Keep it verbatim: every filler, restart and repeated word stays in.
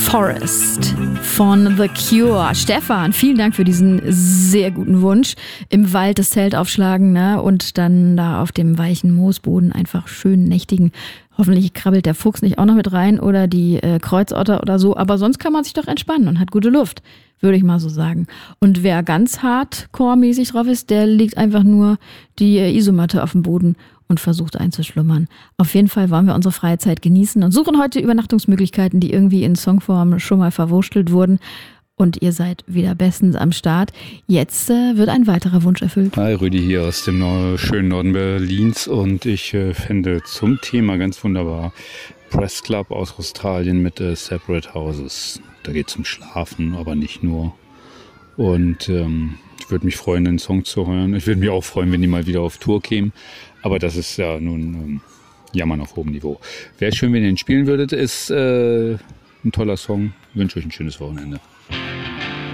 Forest von The Cure. Stefan, vielen Dank für diesen sehr guten Wunsch. Im Wald das Zelt aufschlagen, ne? Und dann da auf dem weichen Moosboden einfach schön nächtigen. Hoffentlich krabbelt der Fuchs nicht auch noch mit rein oder die äh, Kreuzotter oder so. Aber sonst kann man sich doch entspannen und hat gute Luft, würde ich mal so sagen. Und wer ganz hardcore-mäßig drauf ist, der legt einfach nur die äh, Isomatte auf den Boden und versucht einzuschlummern. Auf jeden Fall wollen wir unsere freie Zeit genießen und suchen heute Übernachtungsmöglichkeiten, die irgendwie in Songform schon mal verwurstelt wurden. Und ihr seid wieder bestens am Start. Jetzt äh, wird ein weiterer Wunsch erfüllt. Hi, Rüdi hier aus dem nor- schönen Norden Berlins. Und ich äh, fände zum Thema ganz wunderbar Press Club aus Australien mit äh, Separate Houses. Da geht es um Schlafen, aber nicht nur. Und ähm, ich würde mich freuen, den Song zu hören. Ich würde mich auch freuen, wenn die mal wieder auf Tour kämen. Aber das ist ja nun ähm, Jammern auf hohem Niveau. Wäre schön, wenn ihr ihn spielen würdet. Ist äh, ein toller Song. Ich wünsche euch ein schönes Wochenende.